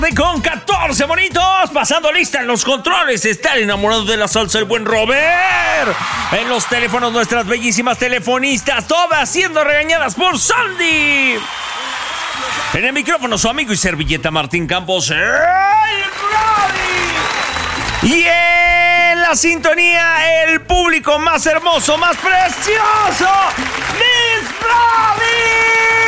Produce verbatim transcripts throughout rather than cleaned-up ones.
tarde con catorce bonitos. Pasando lista en los controles. Está el enamorado de la salsa, el buen Robert. En los teléfonos, nuestras bellísimas telefonistas, todas siendo regañadas por Sandy. En el micrófono, su amigo y servilleta Martín Campos. ¡Ey, Brody! Y en la sintonía, el público más hermoso, más precioso, Miss Brody.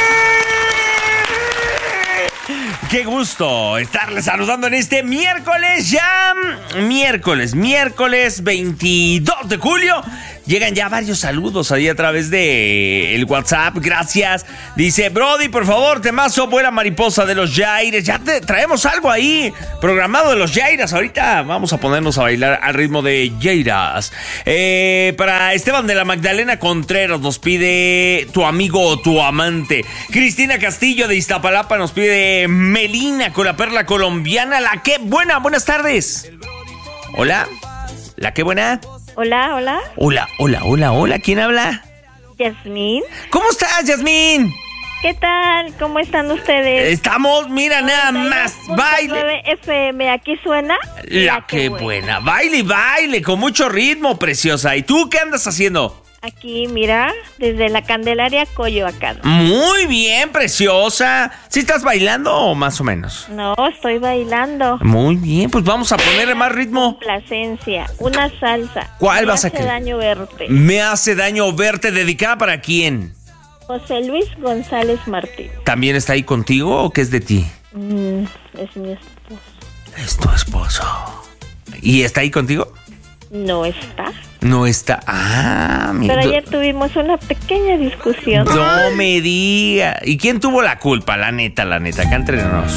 Qué gusto estarles saludando en este miércoles, ya miércoles, miércoles veintidós de julio. Llegan ya varios saludos ahí a través de el WhatsApp, gracias. Dice, Brody, por favor, temazo, Vuela Mariposa de los Yairas. Ya te traemos algo ahí programado de los Yairas. Ahorita vamos a ponernos a bailar al ritmo de Yairas. Eh, para Esteban de la Magdalena Contreras nos pide Tu amigo o tu amante. Cristina Castillo de Iztapalapa nos pide Melina con la perla colombiana. La que buena, buenas tardes. Hola, la que buena. Hola, hola. Hola, hola, hola, hola. ¿Quién habla? Yasmín. ¿Cómo estás, Yasmín? ¿Qué tal? ¿Cómo están ustedes? Estamos, mira, nada más. Baile. F M, ¿aquí suena? La, La que buena. buena. Baile, baile, con mucho ritmo, preciosa. ¿Y tú qué andas haciendo? Aquí, mira, desde la Candelaria Coyoacán. Muy bien, preciosa. ¿Sí estás bailando o más o menos? No, estoy bailando. Muy bien, pues vamos a ponerle más ritmo. Complacencia, una salsa. ¿Cuál vas a querer? Me hace daño verte. Me hace daño verte. ¿Dedicada para quién? José Luis González Martín. ¿También está ahí contigo o qué es de ti? Mm, es mi esposo. Es tu esposo. ¿Y está ahí contigo? No está. No está. Ah, mi Pero ayer tuvimos una pequeña discusión. No me diga. ¿Y quién tuvo la culpa? La neta, la neta. Acá entre nos.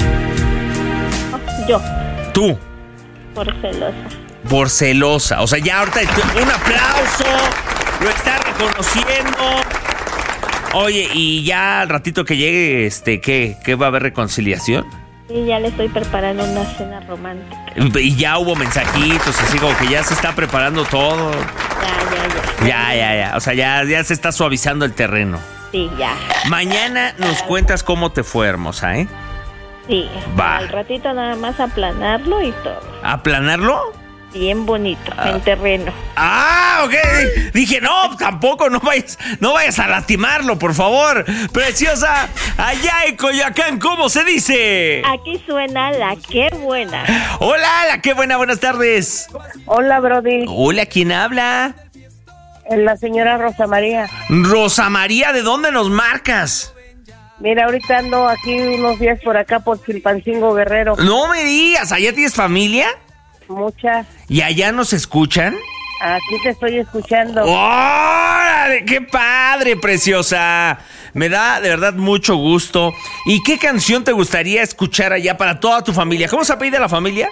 Yo. ¿Tú? Por celosa. Por celosa. O sea, ya ahorita un aplauso. Lo está reconociendo. Oye, y ya al ratito que llegue, este, ¿qué? ¿Qué va a haber reconciliación? Sí, ya le estoy preparando una cena romántica. Y ya hubo mensajitos, así como que ya se está preparando todo. Ya, ya, ya. Ya, ya, ya. O sea, ya, ya se está suavizando el terreno. Sí, ya. Mañana nos cuentas cómo te fue, hermosa, ¿eh? Sí. Va. Al ratito nada más aplanarlo y todo. ¿Aplanarlo? Bien bonito, ah. en terreno. Ah, ok. Dije, no, tampoco, no vayas, no vayas a lastimarlo, por favor. Preciosa, allá en Coyoacán, ¿cómo se dice? Aquí suena La que buena. Hola, La que buena, buenas tardes. Hola, Brody. Hola, ¿quién habla? La señora Rosa María. Rosa María, ¿de dónde nos marcas? Mira, ahorita ando aquí unos días por acá por Chilpancingo, Guerrero. No me digas, ¿allá tienes familia? Muchas. ¿Y allá nos escuchan? Aquí te estoy escuchando. ¡Órale! ¡Qué padre, preciosa! Me da de verdad mucho gusto. ¿Y qué canción te gustaría escuchar allá para toda tu familia? ¿Cómo se apellida la familia?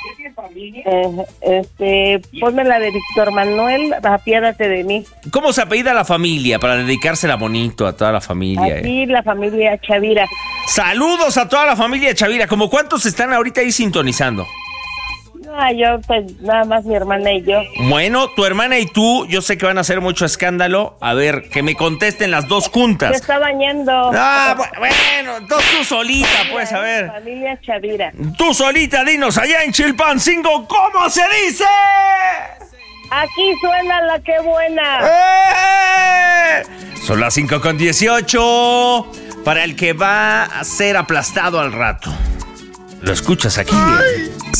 Eh, este, ponme la de Víctor Manuel, apiádate de mí. ¿Cómo se apellida la familia para dedicársela bonito a toda la familia? Aquí eh? la familia Chavira. Saludos a toda la familia Chavira. ¿Cómo cuántos están ahorita ahí sintonizando? Ah, yo, pues, nada más mi hermana y yo. Bueno, tu hermana y tú, yo sé que van a hacer mucho escándalo. A ver, que me contesten las dos juntas. Se está bañando. Ah, bueno, entonces tú solita, pues, a ver. Familia Chavira. Tú solita, dinos, allá en Chilpancingo, ¿cómo se dice? Aquí suena La que buena. ¡Eh! Son las cinco con dieciocho. Para el que va a ser aplastado al rato. Lo escuchas aquí. Ay.